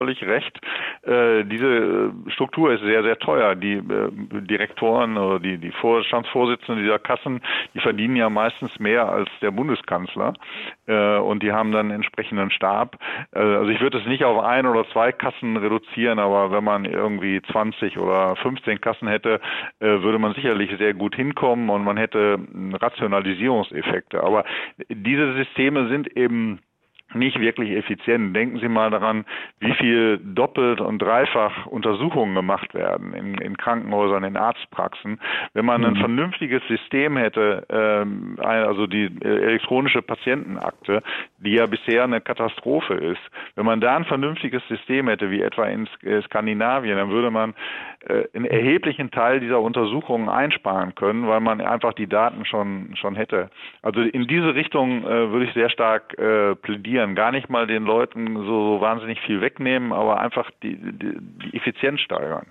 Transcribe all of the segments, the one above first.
völlig recht. Diese Struktur ist sehr, sehr teuer. Die Direktoren oder die Vorstandsvorsitzenden dieser Kassen, die verdienen ja meistens mehr als der Bundeskanzler. Und die haben dann einen entsprechenden Stab. Also ich würde es nicht auf 1 oder 2 Kassen reduzieren, aber wenn man irgendwie 20 oder 15 Kassen hätte, würde man sicherlich sehr gut hinkommen und man hätte Rationalisierungseffekte. Aber diese Systeme sind eben nicht wirklich effizient. Denken Sie mal daran, wie viel doppelt und dreifach Untersuchungen gemacht werden in Krankenhäusern, in Arztpraxen. Wenn man ein vernünftiges System hätte, also die elektronische Patientenakte, die ja bisher eine Katastrophe ist, wenn man da ein vernünftiges System hätte, wie etwa in Skandinavien, dann würde man einen erheblichen Teil dieser Untersuchungen einsparen können, weil man einfach die Daten schon hätte. Also in diese Richtung würde ich sehr stark plädieren. Gar nicht mal den Leuten so wahnsinnig viel wegnehmen, aber einfach die Effizienz steigern.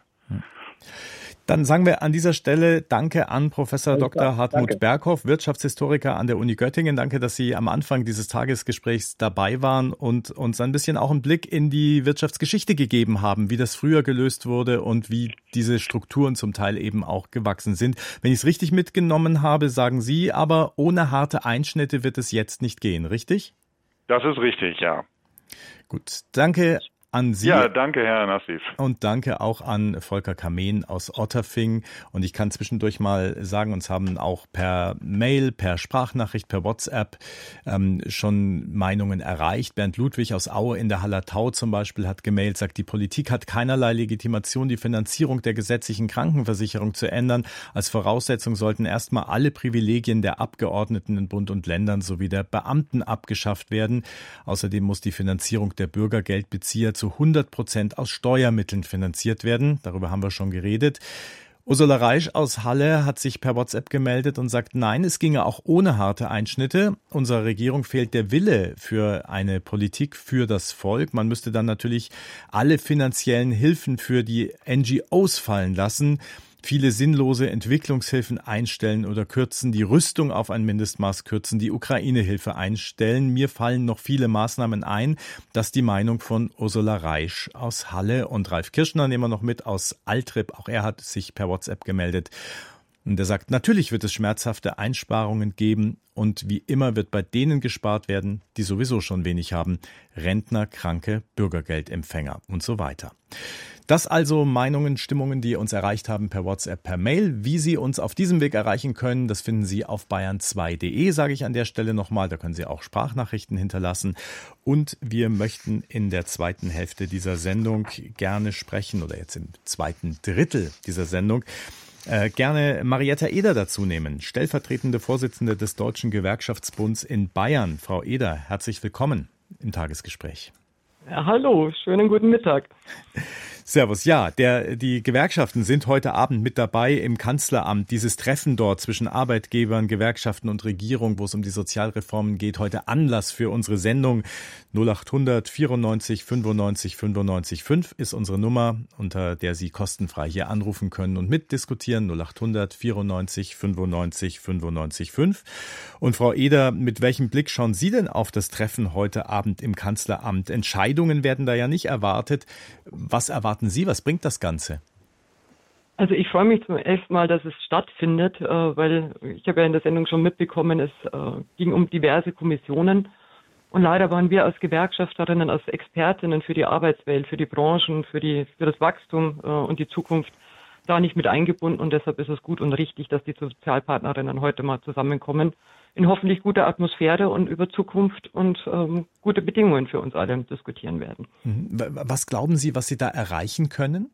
Dann sagen wir an dieser Stelle Danke an Professor Dr. Hartmut Berghoff, Wirtschaftshistoriker an der Uni Göttingen. Danke, dass Sie am Anfang dieses Tagesgesprächs dabei waren und uns ein bisschen auch einen Blick in die Wirtschaftsgeschichte gegeben haben, wie das früher gelöst wurde und wie diese Strukturen zum Teil eben auch gewachsen sind. Wenn ich es richtig mitgenommen habe, sagen Sie, aber ohne harte Einschnitte wird es jetzt nicht gehen, richtig? Das ist richtig, ja. Gut, danke an Sie. Ja, danke, Herr Nassif. Und danke auch an Volker Kamen aus Otterfing. Und ich kann zwischendurch mal sagen, uns haben auch per Mail, per Sprachnachricht, per WhatsApp schon Meinungen erreicht. Bernd Ludwig aus Aue in der Hallertau zum Beispiel hat gemailt, sagt, die Politik hat keinerlei Legitimation, die Finanzierung der gesetzlichen Krankenversicherung zu ändern. Als Voraussetzung sollten erstmal alle Privilegien der Abgeordneten in Bund und Ländern sowie der Beamten abgeschafft werden. Außerdem muss die Finanzierung der Bürgergeldbezieher zu 100% aus Steuermitteln finanziert werden. Darüber haben wir schon geredet. Ursula Reisch aus Halle hat sich per WhatsApp gemeldet und sagt, nein, es ginge auch ohne harte Einschnitte. Unserer Regierung fehlt der Wille für eine Politik für das Volk. Man müsste dann natürlich alle finanziellen Hilfen für die NGOs fallen lassen, viele sinnlose Entwicklungshilfen einstellen oder kürzen, die Rüstung auf ein Mindestmaß kürzen, die Ukraine-Hilfe einstellen. Mir fallen noch viele Maßnahmen ein. Das ist die Meinung von Ursula Reisch aus Halle. Und Ralf Kirschner nehmen wir noch mit aus Altrip. Auch er hat sich per WhatsApp gemeldet. Und er sagt, natürlich wird es schmerzhafte Einsparungen geben und wie immer wird bei denen gespart werden, die sowieso schon wenig haben. Rentner, Kranke, Bürgergeldempfänger und so weiter. Das also Meinungen, Stimmungen, die uns erreicht haben per WhatsApp, per Mail. Wie Sie uns auf diesem Weg erreichen können, das finden Sie auf bayern2.de, sage ich an der Stelle nochmal. Da können Sie auch Sprachnachrichten hinterlassen. Und wir möchten in der zweiten Hälfte dieser Sendung gerne sprechen, oder jetzt im zweiten Drittel dieser Sendung, gerne Marietta Eder dazu nehmen, stellvertretende Vorsitzende des Deutschen Gewerkschaftsbunds in Bayern. Frau Eder, herzlich willkommen im Tagesgespräch. Ja, hallo, schönen guten Mittag. Servus. Ja, die Gewerkschaften sind heute Abend mit dabei im Kanzleramt. Dieses Treffen dort zwischen Arbeitgebern, Gewerkschaften und Regierung, wo es um die Sozialreformen geht, heute Anlass für unsere Sendung. 0800 94 95 95 5 ist unsere Nummer, unter der Sie kostenfrei hier anrufen können und mitdiskutieren. 0800 94 95 95 5. Und Frau Eder, mit welchem Blick schauen Sie denn auf das Treffen heute Abend im Kanzleramt? Entscheidungen werden da ja nicht erwartet. Was erwarten Sie? Was bringt das Ganze? Also ich freue mich zum ersten Mal, dass es stattfindet, weil ich habe ja in der Sendung schon mitbekommen, es ging um diverse Kommissionen und leider waren wir als Gewerkschafterinnen, als Expertinnen für die Arbeitswelt, für die Branchen, für das Wachstum und die Zukunft da nicht mit eingebunden und deshalb ist es gut und richtig, dass die Sozialpartnerinnen heute mal zusammenkommen in hoffentlich guter Atmosphäre und über Zukunft und gute Bedingungen für uns alle diskutieren werden. Was glauben Sie, was Sie da erreichen können?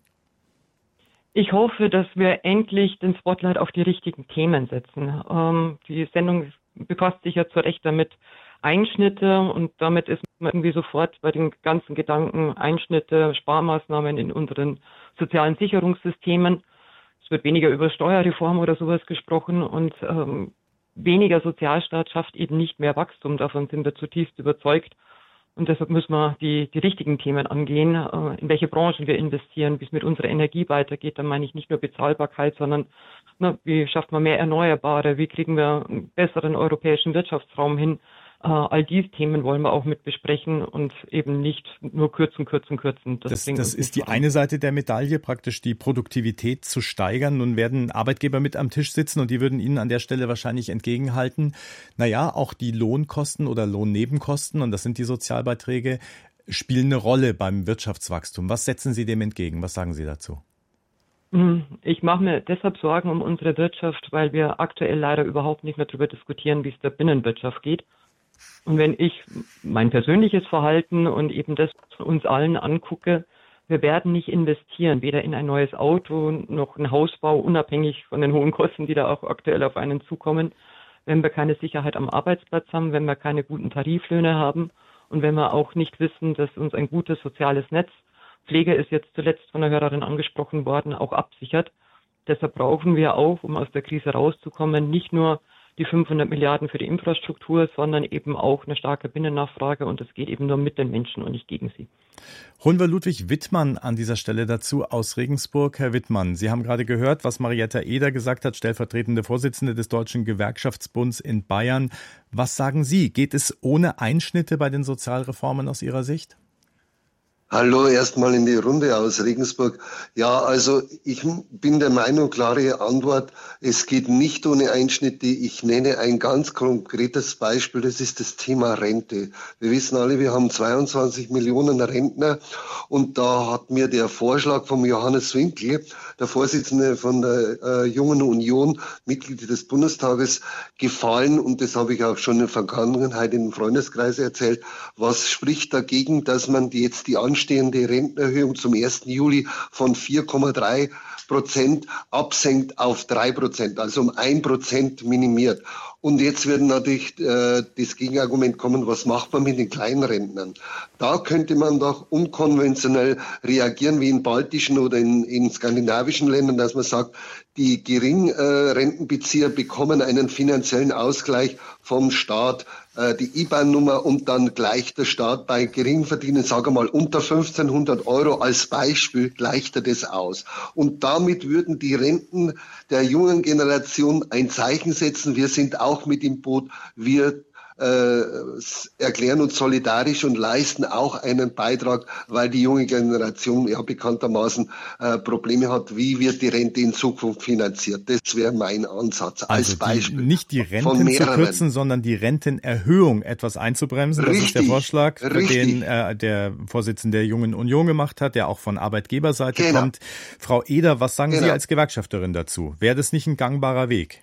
Ich hoffe, dass wir endlich den Spotlight auf die richtigen Themen setzen. Die Sendung befasst sich ja zu Recht damit Einschnitte und damit ist man irgendwie sofort bei den ganzen Gedanken Einschnitte, Sparmaßnahmen in unseren sozialen Sicherungssystemen. Es wird weniger über Steuerreform oder sowas gesprochen und weniger Sozialstaat schafft eben nicht mehr Wachstum. Davon sind wir zutiefst überzeugt. Und deshalb müssen wir die richtigen Themen angehen, in welche Branchen wir investieren, wie es mit unserer Energie weitergeht. Da meine ich nicht nur Bezahlbarkeit, sondern wie schafft man mehr Erneuerbare, wie kriegen wir einen besseren europäischen Wirtschaftsraum hin, All diese Themen wollen wir auch mit besprechen und eben nicht nur kürzen. Das ist die eine Seite der Medaille, praktisch die Produktivität zu steigern. Nun werden Arbeitgeber mit am Tisch sitzen und die würden Ihnen an der Stelle wahrscheinlich entgegenhalten. Naja, auch die Lohnkosten oder Lohnnebenkosten, und das sind die Sozialbeiträge, spielen eine Rolle beim Wirtschaftswachstum. Was setzen Sie dem entgegen? Was sagen Sie dazu? Ich mache mir deshalb Sorgen um unsere Wirtschaft, weil wir aktuell leider überhaupt nicht mehr darüber diskutieren, wie es der Binnenwirtschaft geht. Und wenn ich mein persönliches Verhalten und eben das von uns allen angucke, wir werden nicht investieren, weder in ein neues Auto noch einen Hausbau, unabhängig von den hohen Kosten, die da auch aktuell auf einen zukommen, wenn wir keine Sicherheit am Arbeitsplatz haben, wenn wir keine guten Tariflöhne haben und wenn wir auch nicht wissen, dass uns ein gutes soziales Netz, Pflege ist jetzt zuletzt von der Hörerin angesprochen worden, auch absichert. Deshalb brauchen wir auch, um aus der Krise rauszukommen, nicht nur die 500 Milliarden für die Infrastruktur, sondern eben auch eine starke Binnennachfrage, und es geht eben nur mit den Menschen und nicht gegen sie. Holen wir Ludwig Wittmann an dieser Stelle dazu aus Regensburg. Herr Wittmann, Sie haben gerade gehört, was Marietta Eder gesagt hat, stellvertretende Vorsitzende des Deutschen Gewerkschaftsbunds in Bayern. Was sagen Sie? Geht es ohne Einschnitte bei den Sozialreformen aus Ihrer Sicht? Hallo, erstmal in die Runde aus Regensburg. Ja, also ich bin der Meinung, klare Antwort, es geht nicht ohne Einschnitte. Ich nenne ein ganz konkretes Beispiel, das ist das Thema Rente. Wir wissen alle, wir haben 22 Millionen Rentner, und da hat mir der Vorschlag von Johannes Winkel, der Vorsitzende von der Jungen Union, Mitglied des Bundestages, gefallen, und das habe ich auch schon in der Vergangenheit im Freundeskreis erzählt. Was spricht dagegen, dass man jetzt die anstehende Rentenerhöhung zum 1. Juli von 4,3% absenkt auf 3%, also um 1% minimiert. Und jetzt wird natürlich das Gegenargument kommen, was macht man mit den kleinen Rentnern? Da könnte man doch unkonventionell reagieren, wie in baltischen oder in skandinavischen Ländern, dass man sagt, die Geringrentenbezieher bekommen einen finanziellen Ausgleich vom Staat, die IBAN-Nummer, und dann gleicht der Staat bei Geringverdienern, sage mal unter 1.500 Euro als Beispiel, gleicht er das aus. Und damit würden die Renten der jungen Generation ein Zeichen setzen. Wir sind auch mit im Boot. Wir erklären uns solidarisch und leisten auch einen Beitrag, weil die junge Generation ja bekanntermaßen Probleme hat. Wie wird die Rente in Zukunft finanziert? Das wäre mein Ansatz als Beispiel. Nicht die Renten zu kürzen, sondern die Rentenerhöhung etwas einzubremsen. Das ist der Vorschlag, den der Vorsitzende der Jungen Union gemacht hat, der auch von Arbeitgeberseite kommt. Frau Eder, was sagen Sie als Gewerkschafterin dazu? Wäre das nicht ein gangbarer Weg?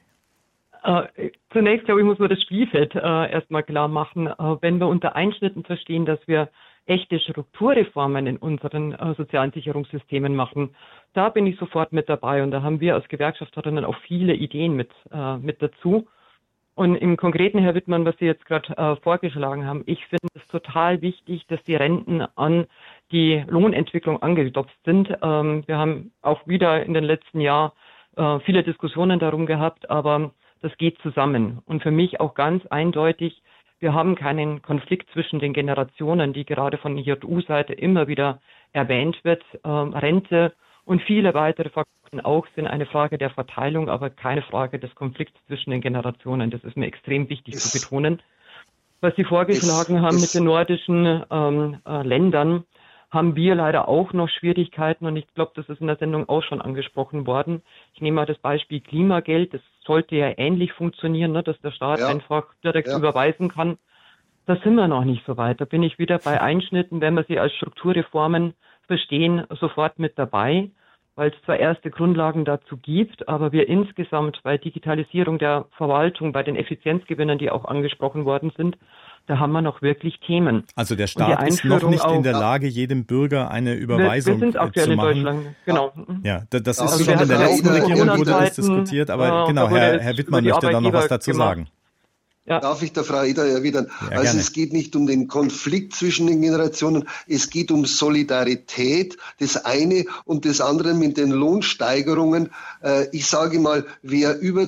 Zunächst, glaube ich, muss man das Spielfeld erstmal klar machen. Wenn wir unter Einschnitten verstehen, dass wir echte Strukturreformen in unseren sozialen Sicherungssystemen machen, da bin ich sofort mit dabei. Und da haben wir als Gewerkschafterinnen auch viele Ideen mit dazu. Und im Konkreten, Herr Wittmann, was Sie jetzt gerade vorgeschlagen haben, ich finde es total wichtig, dass die Renten an die Lohnentwicklung angedopft sind. Wir haben auch wieder in den letzten Jahren viele Diskussionen darum gehabt, aber das geht zusammen. Und für mich auch ganz eindeutig, wir haben keinen Konflikt zwischen den Generationen, die gerade von JU-Seite immer wieder erwähnt wird. Rente und viele weitere Faktoren auch sind eine Frage der Verteilung, aber keine Frage des Konflikts zwischen den Generationen. Das ist mir extrem wichtig zu betonen. Was Sie vorgeschlagen haben mit den nordischen Ländern, haben wir leider auch noch Schwierigkeiten, und ich glaube, das ist in der Sendung auch schon angesprochen worden. Ich nehme mal das Beispiel Klimageld. Das sollte ja ähnlich funktionieren, ne, dass der Staat einfach direkt überweisen kann. Da sind wir noch nicht so weit. Da bin ich wieder bei Einschnitten, wenn wir sie als Strukturreformen verstehen, sofort mit dabei, weil es zwar erste Grundlagen dazu gibt, aber wir insgesamt bei Digitalisierung der Verwaltung, bei den Effizienzgewinnen, die auch angesprochen worden sind, da haben wir noch wirklich Themen. Also der Staat ist noch nicht in der Lage, jedem Bürger eine Überweisung zu machen. Wir sind aktuell in Deutschland, genau. Ja, das ist schon in der letzten Regierung wurde das diskutiert, aber genau, Herr Wittmann möchte da noch was dazu sagen. Ja. Darf ich der Frau Eder erwidern? Ja, also es geht nicht um den Konflikt zwischen den Generationen, es geht um Solidarität, das eine, und das andere mit den Lohnsteigerungen. Ich sage mal, wer über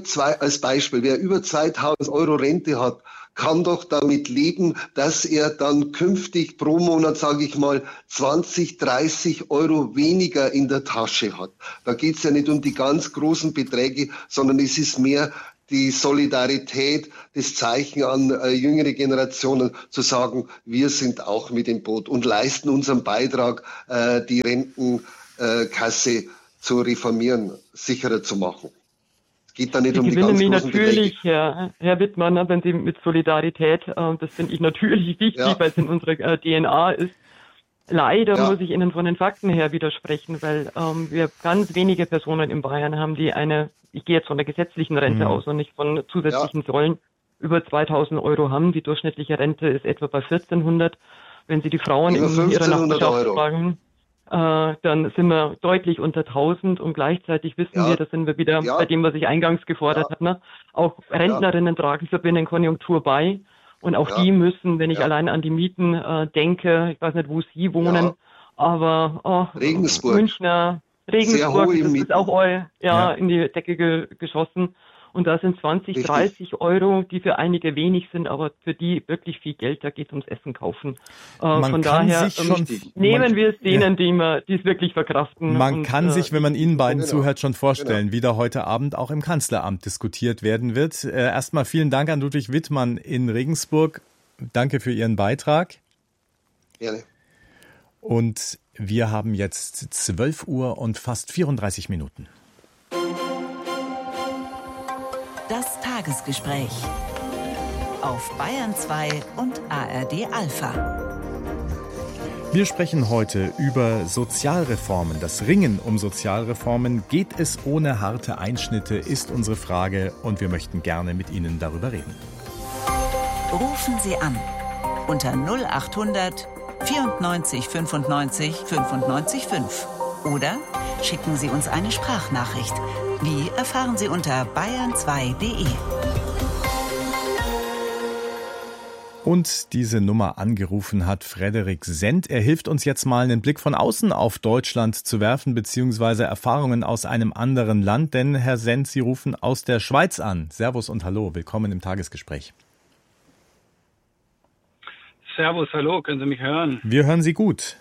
2.000 Euro Rente hat, kann doch damit leben, dass er dann künftig pro Monat, sage ich mal, 20, 30 Euro weniger in der Tasche hat. Da geht es ja nicht um die ganz großen Beträge, sondern es ist mehr die Solidarität, das Zeichen an jüngere Generationen zu sagen, wir sind auch mit im Boot und leisten unseren Beitrag, die Rentenkasse zu reformieren, sicherer zu machen. Es geht da nicht um die ganz großen natürlich, Herr Wittmann, wenn Sie mit Solidarität, das finde ich natürlich wichtig, weil es in unserer DNA ist. Leider muss ich Ihnen von den Fakten her widersprechen, weil wir ganz wenige Personen in Bayern haben, die ich gehe jetzt von der gesetzlichen Rente aus und nicht von zusätzlichen Säulen, über 2.000 Euro haben. Die durchschnittliche Rente ist etwa bei 1.400. Wenn Sie die Frauen in ihrer Nachbarschaft fragen, dann sind wir deutlich unter 1.000 und gleichzeitig wissen wir, da sind wir wieder bei dem, was ich eingangs gefordert habe, ne? Auch Rentnerinnen tragen zur Binnenkonjunktur bei. Und auch die müssen, wenn ich allein an die Mieten denke, ich weiß nicht, wo Sie wohnen, aber Regensburg. Münchner, Regensburg, das ist auch in die Decke geschossen. Und da sind 20, 30 Euro, die für einige wenig sind, aber für die wirklich viel Geld, da geht es ums Essen kaufen. Von daher nehmen wir es denen, die es wirklich verkraften. Man kann sich, wenn man Ihnen beiden zuhört, schon vorstellen, wie da heute Abend auch im Kanzleramt diskutiert werden wird. Erstmal vielen Dank an Ludwig Wittmann in Regensburg. Danke für Ihren Beitrag. Gerne. Und wir haben jetzt 12 Uhr und fast 34 Minuten. Das Tagesgespräch auf Bayern 2 und ARD Alpha. Wir sprechen heute über Sozialreformen. Das Ringen um Sozialreformen. Geht es ohne harte Einschnitte, ist unsere Frage und wir möchten gerne mit Ihnen darüber reden. Rufen Sie an unter 0800 94 95 95 5 oder schicken Sie uns eine Sprachnachricht. Wie erfahren Sie unter bayern2.de. Und diese Nummer angerufen hat Frederik Send. Er hilft uns jetzt mal einen Blick von außen auf Deutschland zu werfen, beziehungsweise Erfahrungen aus einem anderen Land. Denn, Herr Send, Sie rufen aus der Schweiz an. Servus und hallo, willkommen im Tagesgespräch. Servus, hallo, können Sie mich hören? Wir hören Sie gut.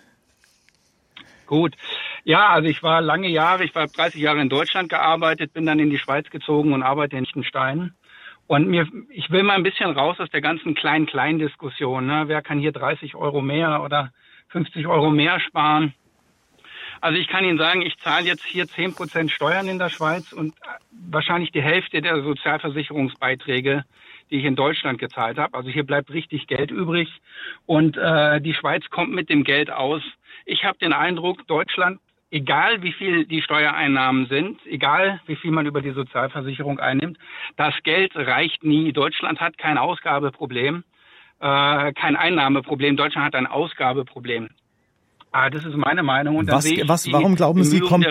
Gut. Ja, also ich war 30 Jahre in Deutschland gearbeitet, bin dann in die Schweiz gezogen und arbeite in Liechtenstein. Und ich will mal ein bisschen raus aus der ganzen Klein-Klein-Diskussion. Ne? Wer kann hier 30 Euro mehr oder 50 Euro mehr sparen? Also ich kann Ihnen sagen, ich zahle jetzt hier 10% Steuern in der Schweiz und wahrscheinlich die Hälfte der Sozialversicherungsbeiträge, die ich in Deutschland gezahlt habe. Also hier bleibt richtig Geld übrig und die Schweiz kommt mit dem Geld aus. Ich habe den Eindruck, Deutschland, egal wie viel die Steuereinnahmen sind, egal wie viel man über die Sozialversicherung einnimmt, das Geld reicht nie. Deutschland hat kein Ausgabeproblem, kein Einnahmeproblem. Deutschland hat ein Ausgabeproblem. Das ist meine Meinung. Und warum glauben Sie, kommt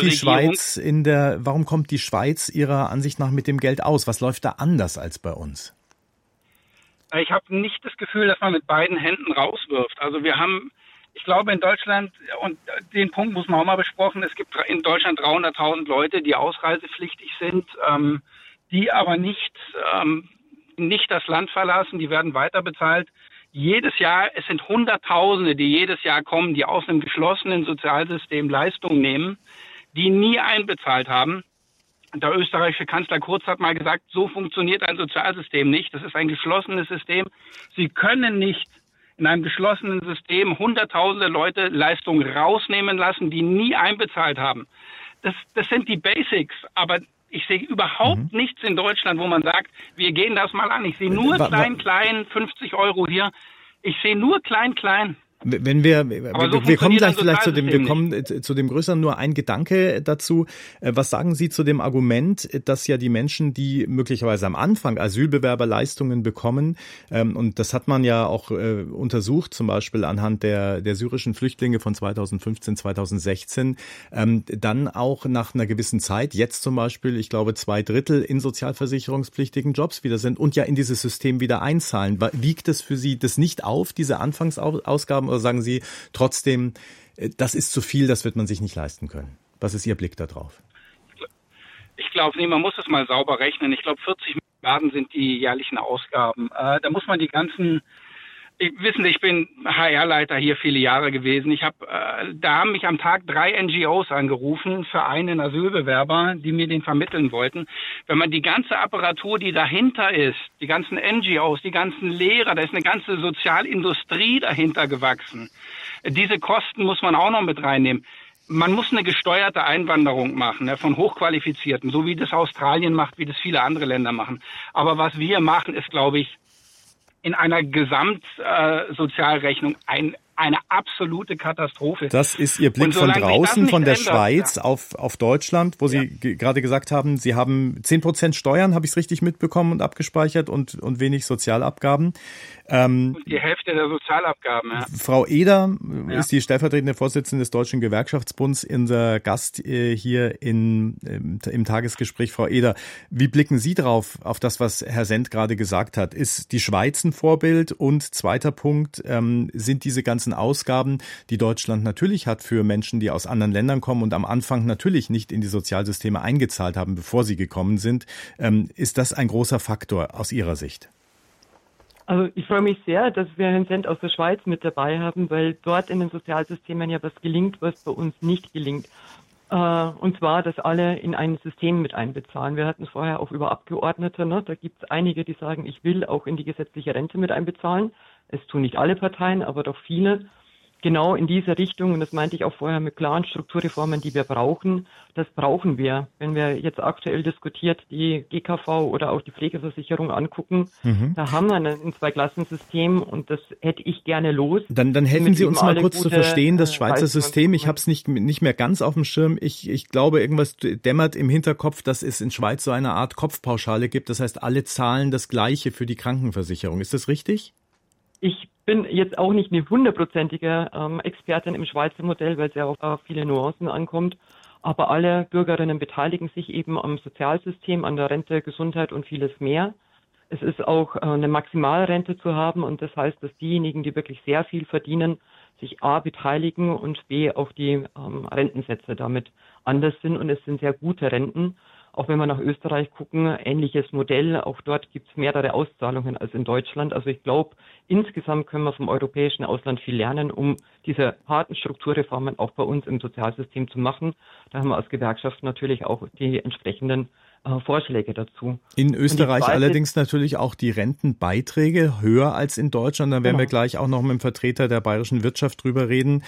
die Schweiz Ihrer Ansicht nach mit dem Geld aus? Was läuft da anders als bei uns? Ich habe nicht das Gefühl, dass man mit beiden Händen rauswirft. Also ich glaube in Deutschland, und den Punkt muss man auch mal besprochen, es gibt in Deutschland 300.000 Leute, die ausreisepflichtig sind, die aber nicht das Land verlassen, die werden weiter bezahlt. Jedes Jahr, es sind Hunderttausende, die jedes Jahr kommen, die aus einem geschlossenen Sozialsystem Leistungen nehmen, die nie einbezahlt haben. Der österreichische Kanzler Kurz hat mal gesagt, so funktioniert ein Sozialsystem nicht. Das ist ein geschlossenes System. Sie können nicht in einem geschlossenen System Hunderttausende Leute Leistungen rausnehmen lassen, die nie einbezahlt haben. Das sind die Basics, aber ich sehe überhaupt nichts in Deutschland, wo man sagt, wir gehen das mal an. Ich sehe nur klein, 50 Euro hier. Ich sehe nur klein. Wenn wir kommen gleich vielleicht zu dem Größeren, nur ein Gedanke dazu. Was sagen Sie zu dem Argument, dass ja die Menschen, die möglicherweise am Anfang Asylbewerberleistungen bekommen, und das hat man ja auch untersucht, zum Beispiel anhand der syrischen Flüchtlinge von 2015, 2016, dann auch nach einer gewissen Zeit, jetzt zum Beispiel, ich glaube 2/3 in sozialversicherungspflichtigen Jobs wieder sind und ja in dieses System wieder einzahlen. Wiegt es für Sie das nicht auf, diese Anfangsausgaben? Oder sagen Sie trotzdem, das ist zu viel, das wird man sich nicht leisten können? Was ist Ihr Blick da drauf? Ich glaube, man muss es mal sauber rechnen. Ich glaube, 40 Milliarden sind die jährlichen Ausgaben. Da muss man die ganzen Wissen Sie, ich bin HR-Leiter hier viele Jahre gewesen. Da haben mich am Tag 3 NGOs angerufen für einen Asylbewerber, die mir den vermitteln wollten. Wenn man die ganze Apparatur, die dahinter ist, die ganzen NGOs, die ganzen Lehrer, da ist eine ganze Sozialindustrie dahinter gewachsen. Diese Kosten muss man auch noch mit reinnehmen. Man muss eine gesteuerte Einwanderung machen, von Hochqualifizierten, so wie das Australien macht, wie das viele andere Länder machen. Aber was wir machen, ist, glaube ich, in einer Gesamtsozialrechnung eine absolute Katastrophe. Das ist Ihr Blick von draußen, von der Schweiz auf Deutschland, wo Sie gerade gesagt haben, Sie haben 10% Steuern, habe ich es richtig mitbekommen und abgespeichert und wenig Sozialabgaben. Und die Hälfte der Sozialabgaben, ja. Frau Eder ist die stellvertretende Vorsitzende des Deutschen Gewerkschaftsbunds, unser Gast hier im Tagesgespräch. Frau Eder, wie blicken Sie drauf, auf das, was Herr Send gerade gesagt hat? Ist die Schweiz ein Vorbild? Und zweiter Punkt, sind diese ganzen Ausgaben, die Deutschland natürlich hat für Menschen, die aus anderen Ländern kommen und am Anfang natürlich nicht in die Sozialsysteme eingezahlt haben, bevor sie gekommen sind, ist das ein großer Faktor aus Ihrer Sicht? Also ich freue mich sehr, dass wir Herrn Send aus der Schweiz mit dabei haben, weil dort in den Sozialsystemen ja was gelingt, was bei uns nicht gelingt. Und zwar, dass alle in ein System mit einbezahlen. Wir hatten es vorher auch über Abgeordnete. Ne? Da gibt es einige, die sagen, ich will auch in die gesetzliche Rente mit einbezahlen. Es tun nicht alle Parteien, aber doch viele. Genau in diese Richtung, und das meinte ich auch vorher mit klaren Strukturreformen, die wir brauchen, das brauchen wir. Wenn wir jetzt aktuell diskutiert die GKV oder auch die Pflegeversicherung angucken, da haben wir ein Zweiklassensystem und das hätte ich gerne los. Dann helfen Sie uns mal kurz zu verstehen, das Schweizer System. Ich habe es nicht mehr ganz auf dem Schirm. Ich glaube, irgendwas dämmert im Hinterkopf, dass es in Schweiz so eine Art Kopfpauschale gibt. Das heißt, alle zahlen das Gleiche für die Krankenversicherung. Ist das richtig? Ich bin jetzt auch nicht eine hundertprozentige Expertin im Schweizer Modell, weil es ja auf viele Nuancen ankommt. Aber alle Bürgerinnen beteiligen sich eben am Sozialsystem, an der Rente, Gesundheit und vieles mehr. Es ist auch eine Maximalrente zu haben und das heißt, dass diejenigen, die wirklich sehr viel verdienen, sich A beteiligen und B auch die Rentensätze damit anders sind und es sind sehr gute Renten. Auch wenn wir nach Österreich gucken, ähnliches Modell, auch dort gibt es mehrere Auszahlungen als in Deutschland. Also ich glaube, insgesamt können wir vom europäischen Ausland viel lernen, um diese harten Strukturreformen auch bei uns im Sozialsystem zu machen. Da haben wir als Gewerkschaft natürlich auch die entsprechenden Vorschläge dazu. In Österreich allerdings natürlich auch die Rentenbeiträge höher als in Deutschland. Da werden wir gleich auch noch mit dem Vertreter der bayerischen Wirtschaft drüber reden,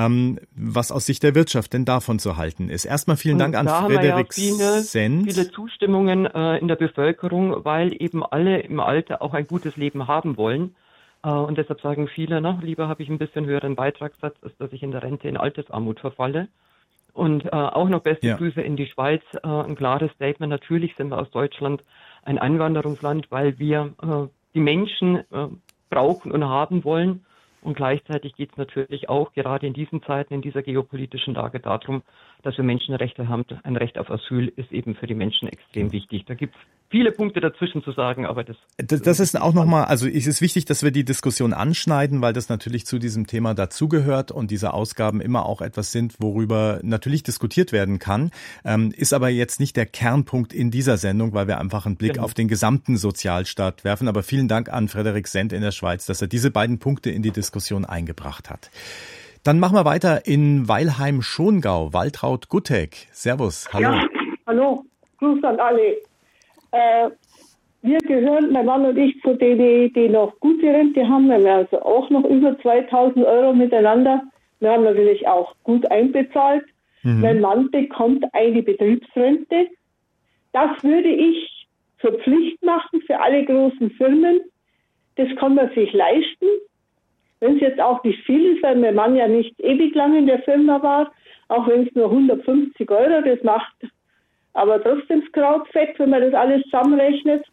was aus Sicht der Wirtschaft denn davon zu halten ist. Erstmal vielen Dank an Frederik Send. Viele Zustimmungen in der Bevölkerung, weil eben alle im Alter auch ein gutes Leben haben wollen. Und deshalb sagen viele, lieber habe ich ein bisschen höheren Beitragssatz, als dass ich in der Rente in Altersarmut verfalle. Und auch noch beste Grüße in die Schweiz. Ein klares Statement. Natürlich sind wir aus Deutschland ein Einwanderungsland, weil wir die Menschen brauchen und haben wollen. Und gleichzeitig geht es natürlich auch gerade in diesen Zeiten, in dieser geopolitischen Lage darum, dass wir Menschenrechte haben. Ein Recht auf Asyl ist eben für die Menschen extrem wichtig. Da gibt es viele Punkte dazwischen zu sagen, aber das ist auch nochmal, also es ist wichtig, dass wir die Diskussion anschneiden, weil das natürlich zu diesem Thema dazugehört und diese Ausgaben immer auch etwas sind, worüber natürlich diskutiert werden kann, ist aber jetzt nicht der Kernpunkt in dieser Sendung, weil wir einfach einen Blick auf den gesamten Sozialstaat werfen. Aber vielen Dank an Frederik Send in der Schweiz, dass er diese beiden Punkte in die Diskussion eingebracht hat. Dann machen wir weiter in Weilheim-Schongau. Waltraud Guttek. Servus, hallo. Ja, hallo. Grüß an alle. Wir gehören, mein Mann und ich, zu denen, die noch gute Rente haben. Wir haben also auch noch über 2.000 € miteinander. Wir haben natürlich auch gut einbezahlt. Mein Mann bekommt eine Betriebsrente. Das würde ich zur Pflicht machen für alle großen Firmen. Das kann man sich leisten. Wenn es jetzt auch nicht viel ist, weil mein Mann ja nicht ewig lang in der Firma war, auch wenn es nur 150 €, das macht aber trotzdem das Kraut fett, wenn man das alles zusammenrechnet.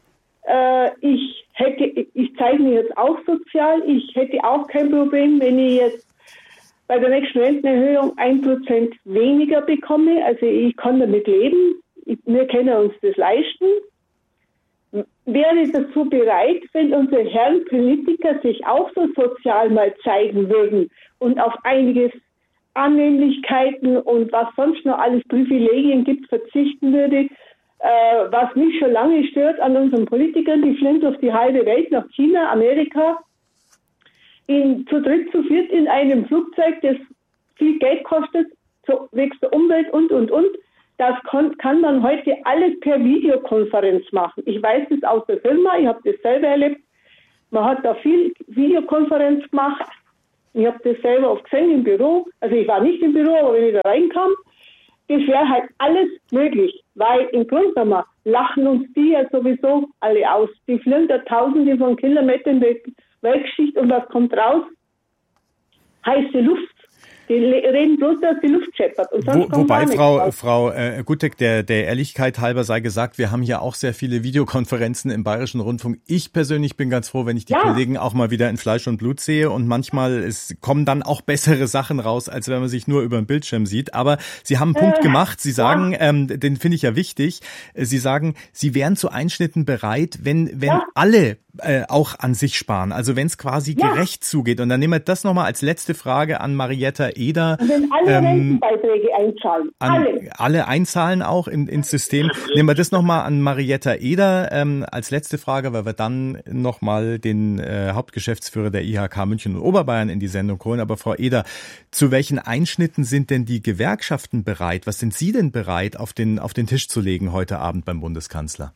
Ich zeige mir jetzt auch sozial, ich hätte auch kein Problem, wenn ich jetzt bei der nächsten Rentenerhöhung 1% weniger bekomme. Also ich kann damit leben, wir können uns das leisten. Wäre dazu bereit, wenn unsere Herren Politiker sich auch so sozial mal zeigen würden und auf einiges Annehmlichkeiten und was sonst noch alles Privilegien gibt, verzichten würde. Was mich schon lange stört an unseren Politikern, die fliehen durch die halbe Welt nach China, Amerika zu dritt, zu viert in einem Flugzeug, das viel Geld kostet, wegen der Umwelt und. Das kann man heute alles per Videokonferenz machen. Ich weiß das aus der Firma, ich habe das selber erlebt. Man hat da viel Videokonferenz gemacht. Ich habe das selber oft gesehen im Büro. Also ich war nicht im Büro, aber wenn ich da reinkam, das wäre halt alles möglich. Weil im Grunde genommen lachen uns die ja sowieso alle aus. Die fliegen da Tausende von Kilometern in der Weltgeschichte und was kommt raus? Heiße Luft. Die reden bloß, dass die Luft scheppert. Und Wobei, Frau Gutek, der Ehrlichkeit halber sei gesagt, wir haben hier auch sehr viele Videokonferenzen im Bayerischen Rundfunk. Ich persönlich bin ganz froh, wenn ich die Kollegen auch mal wieder in Fleisch und Blut sehe. Und manchmal kommen dann auch bessere Sachen raus, als wenn man sich nur über den Bildschirm sieht. Aber Sie haben einen Punkt gemacht. Sie sagen, den finde ich ja wichtig, Sie sagen, Sie wären zu Einschnitten bereit, wenn alle auch an sich sparen. Also wenn es quasi gerecht zugeht. Und dann nehmen wir das nochmal als letzte Frage an Marietta Eder. Und wenn alle Rentenbeiträge einzahlen. Alle einzahlen auch ins System. Nehmen wir das nochmal an Marietta Eder als letzte Frage, weil wir dann nochmal den Hauptgeschäftsführer der IHK München und Oberbayern in die Sendung holen. Aber Frau Eder, zu welchen Einschnitten sind denn die Gewerkschaften bereit? Was sind Sie denn bereit, auf den Tisch zu legen heute Abend beim Bundeskanzler?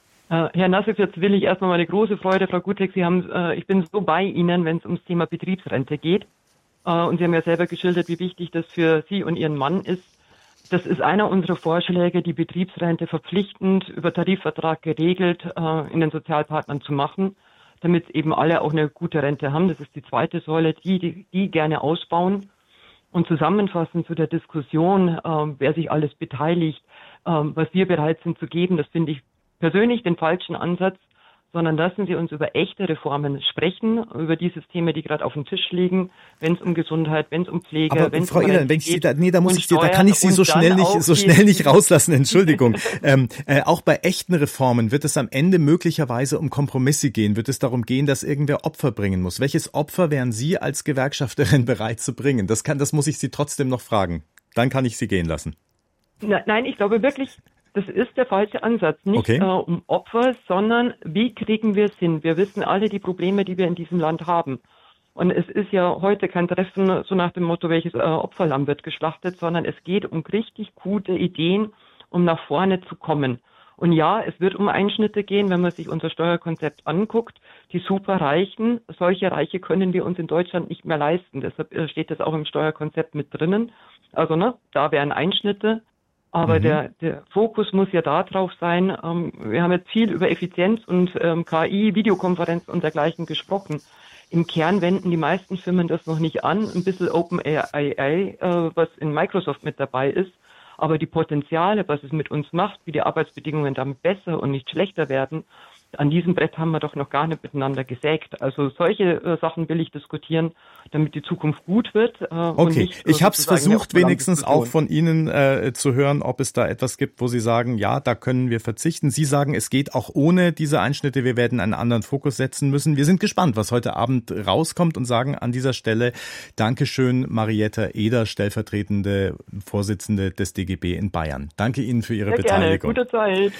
Herr Nassif, jetzt will ich erstmal meine große Freude, Frau Gutek, ich bin so bei Ihnen, wenn es ums Thema Betriebsrente geht. Und Sie haben ja selber geschildert, wie wichtig das für Sie und Ihren Mann ist. Das ist einer unserer Vorschläge, die Betriebsrente verpflichtend über Tarifvertrag geregelt in den Sozialpartnern zu machen, damit eben alle auch eine gute Rente haben. Das ist die zweite Säule, die gerne ausbauen. Und zusammenfassend zu der Diskussion, wer sich alles beteiligt, was wir bereit sind zu geben, das finde ich persönlich den falschen Ansatz, sondern lassen Sie uns über echte Reformen sprechen, über die Systeme, die gerade auf dem Tisch liegen, wenn es um Gesundheit, wenn es um Pflege, wenn es um Eder, wenn ich da kann ich Sie so schnell nicht rauslassen, Entschuldigung. Auch bei echten Reformen wird es am Ende möglicherweise um Kompromisse gehen, wird es darum gehen, dass irgendwer Opfer bringen muss. Welches Opfer wären Sie als Gewerkschafterin bereit zu bringen? Das muss ich Sie trotzdem noch fragen. Dann kann ich Sie gehen lassen. Nein, ich glaube wirklich, das ist der falsche Ansatz. Nicht um Opfer, sondern wie kriegen wir es hin? Wir wissen alle die Probleme, die wir in diesem Land haben. Und es ist ja heute kein Treffen so nach dem Motto, welches Opferlamm wird geschlachtet, sondern es geht um richtig gute Ideen, um nach vorne zu kommen. Und ja, es wird um Einschnitte gehen, wenn man sich unser Steuerkonzept anguckt. Die Superreichen, solche Reiche können wir uns in Deutschland nicht mehr leisten. Deshalb steht das auch im Steuerkonzept mit drinnen. Also da wären Einschnitte. Aber der Fokus muss ja da drauf sein. Wir haben jetzt viel über Effizienz und KI, Videokonferenzen und dergleichen gesprochen. Im Kern wenden die meisten Firmen das noch nicht an. Ein bisschen OpenAI, was in Microsoft mit dabei ist. Aber die Potenziale, was es mit uns macht, wie die Arbeitsbedingungen dann besser und nicht schlechter werden, an diesem Brett haben wir doch noch gar nicht miteinander gesägt. Also solche Sachen will ich diskutieren, damit die Zukunft gut wird. Okay, ich habe es versucht, wenigstens auch von Ihnen zu hören, ob es da etwas gibt, wo Sie sagen, ja, da können wir verzichten. Sie sagen, es geht auch ohne diese Einschnitte. Wir werden einen anderen Fokus setzen müssen. Wir sind gespannt, was heute Abend rauskommt und sagen an dieser Stelle Dankeschön, Marietta Eder, stellvertretende Vorsitzende des DGB in Bayern. Danke Ihnen für Ihre Beteiligung. Gerne, gute Zeit.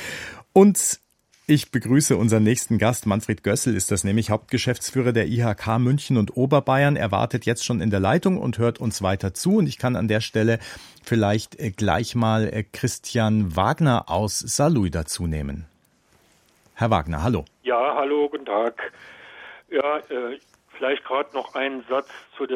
Und ich begrüße unseren nächsten Gast. Manfred Gössel ist das nämlich, Hauptgeschäftsführer der IHK München und Oberbayern. Er wartet jetzt schon in der Leitung und hört uns weiter zu. Und ich kann an der Stelle vielleicht gleich mal Christian Wagner aus Saarlouis dazu nehmen. Herr Wagner, hallo. Ja, hallo, guten Tag. Ja, vielleicht gerade noch einen Satz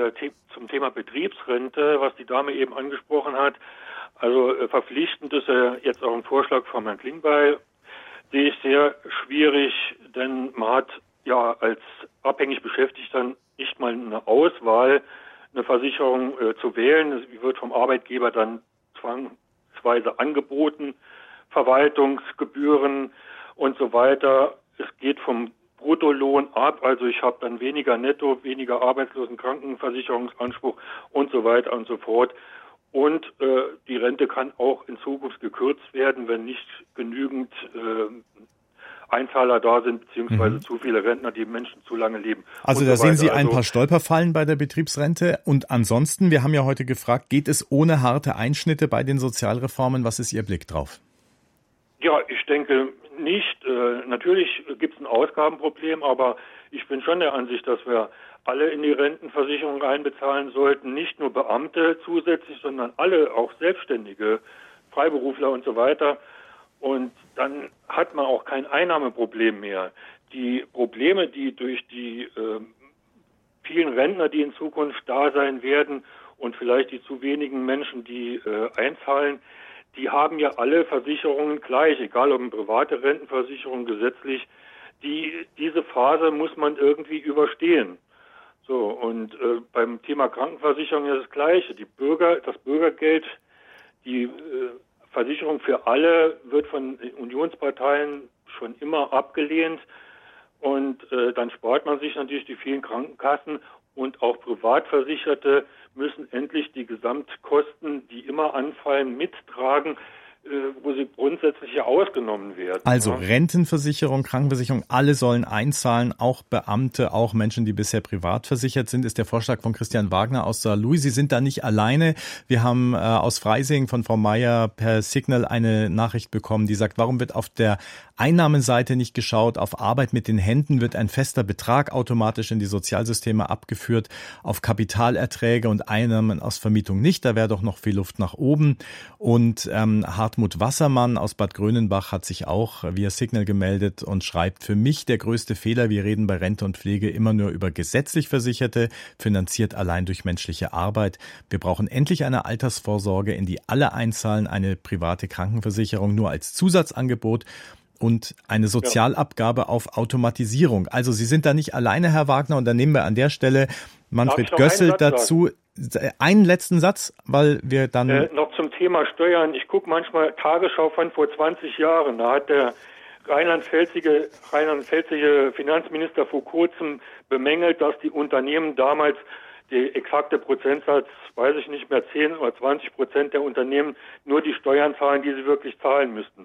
zum Thema Betriebsrente, was die Dame eben angesprochen hat. Also verpflichtend ist ja jetzt auch ein Vorschlag von Herrn Klingbeil. Sehe ich sehr schwierig, denn man hat ja als abhängig Beschäftigter nicht mal eine Auswahl, eine Versicherung zu wählen. Die wird vom Arbeitgeber dann zwangsweise angeboten, Verwaltungsgebühren und so weiter. Es geht vom Bruttolohn ab, also ich habe dann weniger Netto, weniger Arbeitslosenkrankenversicherungsanspruch und so weiter und so fort. Und die Rente kann auch in Zukunft gekürzt werden, wenn nicht genügend Einzahler da sind, beziehungsweise zu viele Rentner, die Menschen zu lange leben. Also da sehen Sie ein paar Stolperfallen bei der Betriebsrente. Und ansonsten, wir haben ja heute gefragt, geht es ohne harte Einschnitte bei den Sozialreformen? Was ist Ihr Blick drauf? Ja, ich denke nicht. Natürlich gibt es ein Ausgabenproblem, aber ich bin schon der Ansicht, dass wir alle in die Rentenversicherung einbezahlen sollten, nicht nur Beamte zusätzlich, sondern alle, auch Selbstständige, Freiberufler und so weiter. Und dann hat man auch kein Einnahmeproblem mehr. Die Probleme, die durch die vielen Rentner, die in Zukunft da sein werden und vielleicht die zu wenigen Menschen, die einzahlen, die haben ja alle Versicherungen gleich, egal ob eine private Rentenversicherung, gesetzlich. Diese Phase muss man irgendwie überstehen. So, und beim Thema Krankenversicherung ist das Gleiche. Das Bürgergeld, die Versicherung für alle wird von Unionsparteien schon immer abgelehnt. Und dann spart man sich natürlich die vielen Krankenkassen, und auch Privatversicherte müssen endlich die Gesamtkosten, die immer anfallen, mittragen, wo sie grundsätzlich ja ausgenommen werden. Also Rentenversicherung, Krankenversicherung, alle sollen einzahlen, auch Beamte, auch Menschen, die bisher privat versichert sind, ist der Vorschlag von Christian Wagner aus Saarlouis. Sie sind da nicht alleine. Wir haben aus Freising von Frau Meier per Signal eine Nachricht bekommen, die sagt, warum wird auf der Einnahmenseite nicht geschaut? Auf Arbeit mit den Händen wird ein fester Betrag automatisch in die Sozialsysteme abgeführt, auf Kapitalerträge und Einnahmen aus Vermietung nicht. Da wäre doch noch viel Luft nach oben. Und Hartmut Wassermann aus Bad Grönenbach hat sich auch via Signal gemeldet und schreibt, für mich der größte Fehler, wir reden bei Rente und Pflege immer nur über gesetzlich Versicherte, finanziert allein durch menschliche Arbeit. Wir brauchen endlich eine Altersvorsorge, in die alle einzahlen, eine private Krankenversicherung nur als Zusatzangebot und eine Sozialabgabe auf Automatisierung. Also Sie sind da nicht alleine, Herr Wagner, und dann nehmen wir an der Stelle Manfred Gössel dazu. Einen letzten Satz, weil wir dann... noch zum Thema Steuern. Ich gucke manchmal Tagesschau von vor 20 Jahren. Da hat der rheinland-pfälzische Finanzminister vor kurzem bemängelt, dass die Unternehmen damals, die exakte Prozentsatz, weiß ich nicht mehr, 10 oder 20% der Unternehmen nur die Steuern zahlen, die sie wirklich zahlen müssten.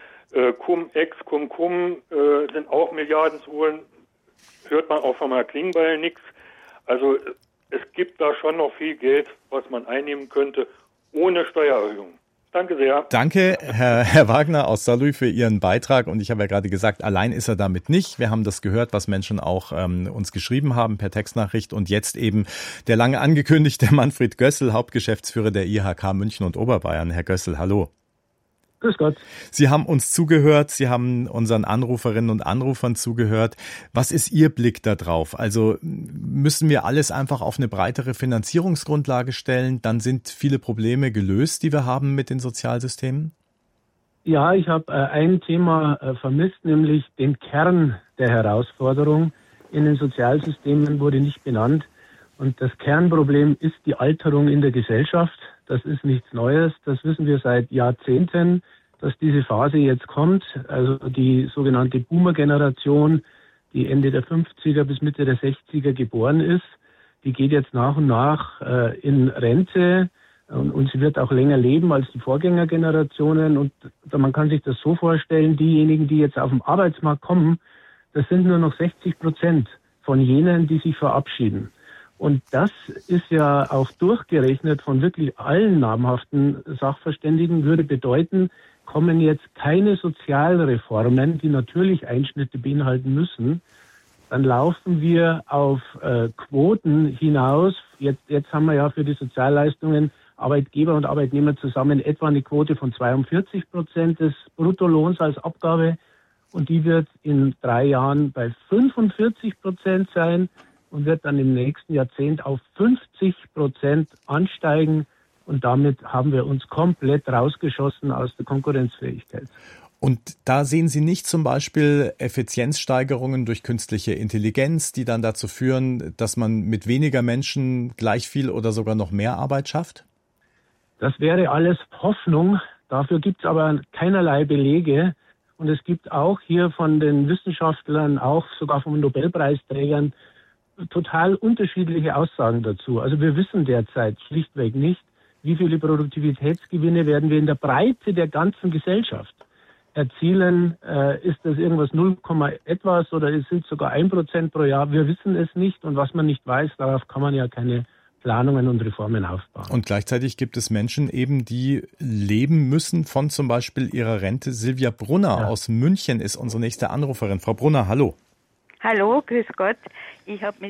Cum-Ex, Cum-Cum sind auch Milliarden zu holen. Hört man auch von Herrn Klingbeil nichts. Also es gibt da schon noch viel Geld, was man einnehmen könnte, ohne Steuererhöhung. Danke sehr. Danke, Herr Wagner aus Saarlouis, für Ihren Beitrag. Und ich habe ja gerade gesagt, allein ist er damit nicht. Wir haben das gehört, was Menschen auch uns geschrieben haben per Textnachricht. Und jetzt eben der lange angekündigte Manfred Gössel, Hauptgeschäftsführer der IHK München und Oberbayern. Herr Gössel, hallo. Grüß Gott. Sie haben uns zugehört, Sie haben unseren Anruferinnen und Anrufern zugehört. Was ist Ihr Blick da drauf? Also müssen wir alles einfach auf eine breitere Finanzierungsgrundlage stellen? Dann sind viele Probleme gelöst, die wir haben mit den Sozialsystemen? Ja, ich habe ein Thema vermisst, nämlich den Kern der Herausforderung in den Sozialsystemen wurde nicht benannt. Und das Kernproblem ist die Alterung in der Gesellschaft. Das ist nichts Neues. Das wissen wir seit Jahrzehnten, dass diese Phase jetzt kommt. Also die sogenannte Boomer-Generation, die Ende der 50er bis Mitte der 60er geboren ist, die geht jetzt nach und nach in Rente und sie wird auch länger leben als die Vorgängergenerationen. Und man kann sich das so vorstellen, diejenigen, die jetzt auf den Arbeitsmarkt kommen, das sind nur noch 60% von jenen, die sich verabschieden. Und das ist ja auch durchgerechnet von wirklich allen namhaften Sachverständigen, würde bedeuten, kommen jetzt keine Sozialreformen, die natürlich Einschnitte beinhalten müssen, dann laufen wir auf Quoten hinaus. Jetzt haben wir ja für die Sozialleistungen Arbeitgeber und Arbeitnehmer zusammen etwa eine Quote von 42% des Bruttolohns als Abgabe. Und die wird in 3 Jahren bei 45% sein und wird dann im nächsten Jahrzehnt auf 50% ansteigen. Und damit haben wir uns komplett rausgeschossen aus der Konkurrenzfähigkeit. Und da sehen Sie nicht zum Beispiel Effizienzsteigerungen durch künstliche Intelligenz, die dann dazu führen, dass man mit weniger Menschen gleich viel oder sogar noch mehr Arbeit schafft? Das wäre alles Hoffnung. Dafür gibt es aber keinerlei Belege. Und es gibt auch hier von den Wissenschaftlern, auch sogar von den Nobelpreisträgern, total unterschiedliche Aussagen dazu. Also wir wissen derzeit schlichtweg nicht, wie viele Produktivitätsgewinne werden wir in der Breite der ganzen Gesellschaft erzielen. Ist das irgendwas 0, etwas oder sind es sogar 1% pro Jahr? Wir wissen es nicht. Und was man nicht weiß, darauf kann man ja keine Planungen und Reformen aufbauen. Und gleichzeitig gibt es Menschen eben, die leben müssen von zum Beispiel ihrer Rente. Silvia Brunner aus München ist unsere nächste Anruferin. Frau Brunner, hallo. Hallo, grüß Gott. Ich habe mich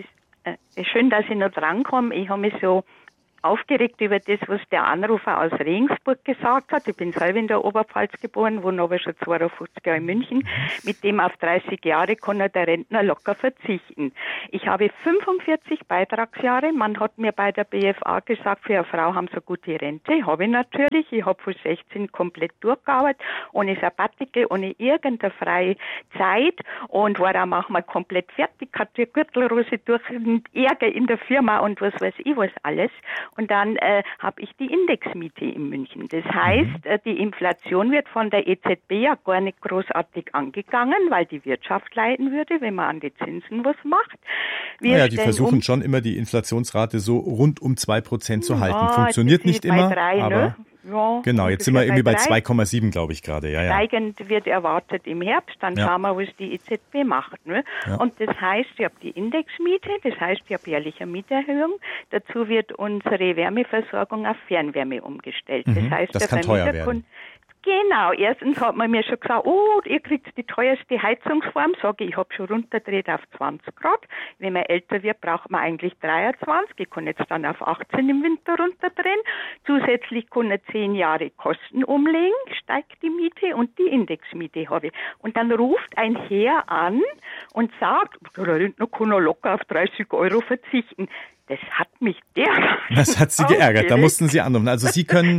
schön, dass ich noch drankomme. Ich habe mich so aufgeregt über das, was der Anrufer aus Regensburg gesagt hat. Ich bin selber in der Oberpfalz geboren, wohne aber schon 52 Jahre in München. Mit dem auf 30 Jahre kann der Rentner locker verzichten. Ich habe 45 Beitragsjahre. Man hat mir bei der BFA gesagt, für eine Frau haben sie gute Rente. Habe ich natürlich. Ich habe von 16 komplett durchgearbeitet, ohne Sabbatical, ohne irgendeine freie Zeit und war auch manchmal komplett fertig, hatte die Gürtelrose durch den Ärger in der Firma und was weiß ich was alles. Und dann habe ich die Indexmiete in München. Das heißt, die Inflation wird von der EZB ja gar nicht großartig angegangen, weil die Wirtschaft leiden würde, wenn man an die Zinsen was macht. Die versuchen schon immer die Inflationsrate so rund um 2% zu halten. Funktioniert nicht immer, 3, aber... Ne? Ja, genau, jetzt sind wir irgendwie bei 2,7, glaube ich, gerade. Ja. Steigend wird erwartet im Herbst, dann schauen wir, was die EZB macht. Ne? Ja. Und das heißt, ich habe die Indexmiete, das heißt, ich habe jährliche Mieterhöhung. Dazu wird unsere Wärmeversorgung auf Fernwärme umgestellt. Das heißt, das kann teuer werden. Genau, erstens hat man mir schon gesagt, ihr kriegt die teuerste Heizungsform, sage ich habe schon runterdreht auf 20 Grad. Wenn man älter wird, braucht man eigentlich 23. Ich kann jetzt dann auf 18 im Winter runterdrehen. Zusätzlich kann er 10 Jahre Kosten umlegen, steigt die Miete und die Indexmiete habe ich. Und dann ruft ein Herr an und sagt, der Rentner kann locker auf 30 € verzichten. Das hat mich Das hat Sie geärgert, da mussten Sie anrufen. Also Sie können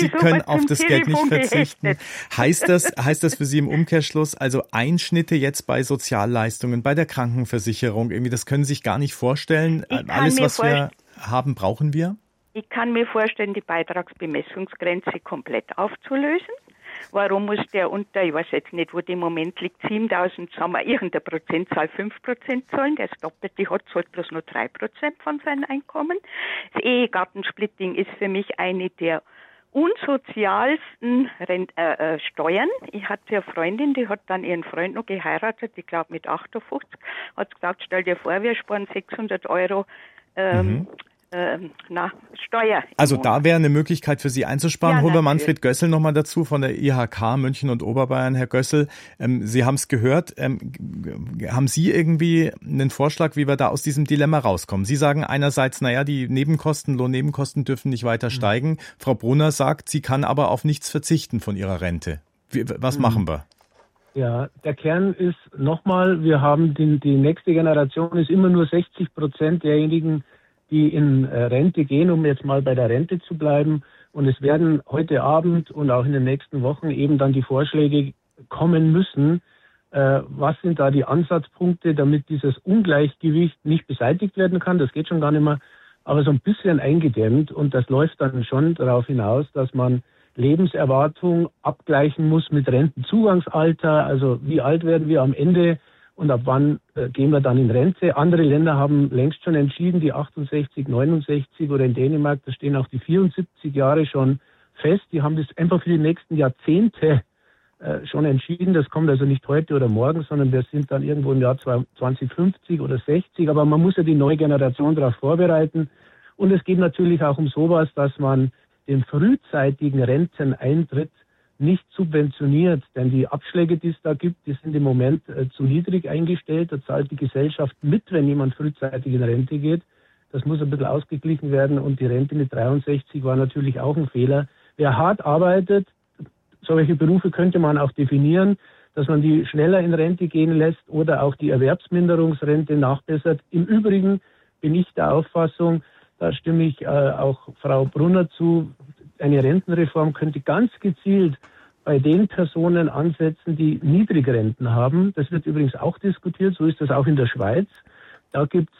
auf das Geld nicht verzichten. Heißt das für Sie im Umkehrschluss, also Einschnitte jetzt bei Sozialleistungen, bei der Krankenversicherung, irgendwie, das können Sie sich gar nicht vorstellen? Alles, was wir haben, brauchen wir? Ich kann mir vorstellen, die Beitragsbemessungsgrenze komplett aufzulösen. Warum muss der unter, ich weiß jetzt nicht, wo die im Moment liegt, 7.000, sagen wir, irgendeine Prozentzahl 5% zahlen, der das Doppelte hat, zahlt bloß nur 3% von seinem Einkommen. Das Ehegattensplitting ist für mich eine der unsozialsten Steuern. Ich hatte eine Freundin, die hat dann ihren Freund noch geheiratet, ich glaube mit 58, hat gesagt, stell dir vor, wir sparen 600 € Steuer. Also da wäre eine Möglichkeit für Sie einzusparen. Ja, holen wir Manfred Gössel nochmal dazu von der IHK München und Oberbayern. Herr Gössel, Sie haben es gehört. Haben Sie irgendwie einen Vorschlag, wie wir da aus diesem Dilemma rauskommen? Sie sagen einerseits, die Lohnnebenkosten dürfen nicht weiter steigen. Frau Brunner sagt, sie kann aber auf nichts verzichten von ihrer Rente. Was machen wir? Ja, der Kern ist nochmal, wir haben die nächste Generation ist immer nur 60% derjenigen, die in Rente gehen, um jetzt mal bei der Rente zu bleiben. Und es werden heute Abend und auch in den nächsten Wochen eben dann die Vorschläge kommen müssen. Was sind da die Ansatzpunkte, damit dieses Ungleichgewicht nicht beseitigt werden kann? Das geht schon gar nicht mehr, aber so ein bisschen eingedämmt. Und das läuft dann schon darauf hinaus, dass man Lebenserwartung abgleichen muss mit Rentenzugangsalter. Also wie alt werden wir am Ende? Und ab wann gehen wir dann in Rente? Andere Länder haben längst schon entschieden, die 68, 69 oder in Dänemark, da stehen auch die 74 Jahre schon fest. Die haben das einfach für die nächsten Jahrzehnte schon entschieden. Das kommt also nicht heute oder morgen, sondern wir sind dann irgendwo im Jahr 2050 oder 60. Aber man muss ja die neue Generation darauf vorbereiten. Und es geht natürlich auch um sowas, dass man den frühzeitigen Renteneintritt nicht subventioniert, denn die Abschläge, die es da gibt, die sind im Moment zu niedrig eingestellt. Da zahlt die Gesellschaft mit, wenn jemand frühzeitig in Rente geht. Das muss ein bisschen ausgeglichen werden und die Rente mit 63 war natürlich auch ein Fehler. Wer hart arbeitet, solche Berufe könnte man auch definieren, dass man die schneller in Rente gehen lässt oder auch die Erwerbsminderungsrente nachbessert. Im Übrigen bin ich der Auffassung, da stimme ich auch Frau Brunner zu, eine Rentenreform könnte ganz gezielt bei den Personen ansetzen, die Niedrigrenten haben. Das wird übrigens auch diskutiert, so ist das auch in der Schweiz. Da gibt's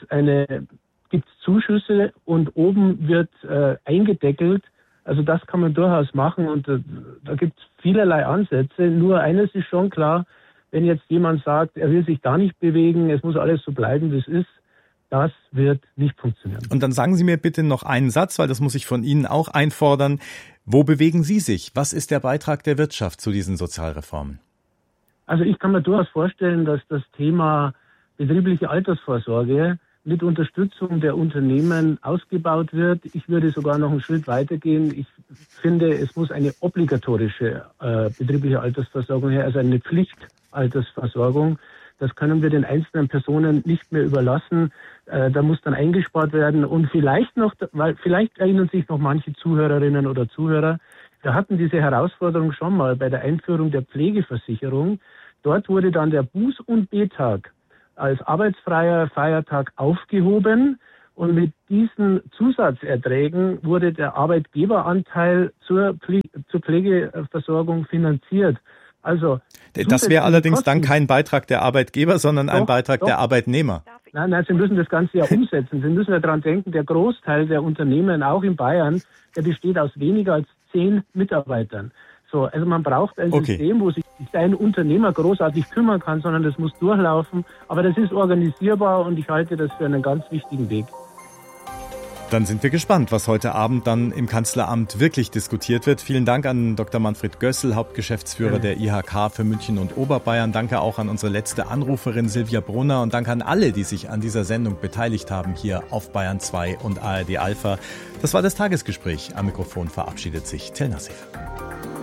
Zuschüsse und oben wird eingedeckelt. Also das kann man durchaus machen und da gibt's vielerlei Ansätze. Nur eines ist schon klar, wenn jetzt jemand sagt, er will sich da nicht bewegen, es muss alles so bleiben, wie es ist, das wird nicht funktionieren. Und dann sagen Sie mir bitte noch einen Satz, weil das muss ich von Ihnen auch einfordern. Wo bewegen Sie sich? Was ist der Beitrag der Wirtschaft zu diesen Sozialreformen? Also ich kann mir durchaus vorstellen, dass das Thema betriebliche Altersvorsorge mit Unterstützung der Unternehmen ausgebaut wird. Ich würde sogar noch einen Schritt weitergehen. Ich finde, es muss eine obligatorische betriebliche Altersversorgung her, also eine Pflichtaltersversorgung. Das können wir den einzelnen Personen nicht mehr überlassen. Da muss dann eingespart werden. Und vielleicht erinnern sich noch manche Zuhörerinnen oder Zuhörer, wir hatten diese Herausforderung schon mal bei der Einführung der Pflegeversicherung. Dort wurde dann der Buß- und B-Tag als arbeitsfreier Feiertag aufgehoben. Und mit diesen Zusatzerträgen wurde der Arbeitgeberanteil zur Pflegeversorgung finanziert. Also das wäre allerdings dann kein Beitrag der Arbeitgeber, sondern ein Beitrag der Arbeitnehmer. Nein, Sie müssen das Ganze ja umsetzen. Sie müssen ja daran denken, der Großteil der Unternehmen, auch in Bayern, der besteht aus weniger als 10 Mitarbeitern. So, also man braucht ein System, wo sich ein Unternehmer großartig kümmern kann, sondern das muss durchlaufen. Aber das ist organisierbar und ich halte das für einen ganz wichtigen Weg. Dann sind wir gespannt, was heute Abend dann im Kanzleramt wirklich diskutiert wird. Vielen Dank an Dr. Manfred Gössel, Hauptgeschäftsführer der IHK für München und Oberbayern. Danke auch an unsere letzte Anruferin Silvia Brunner und danke an alle, die sich an dieser Sendung beteiligt haben, hier auf Bayern 2 und ARD Alpha. Das war das Tagesgespräch. Am Mikrofon verabschiedet sich Till Nassif.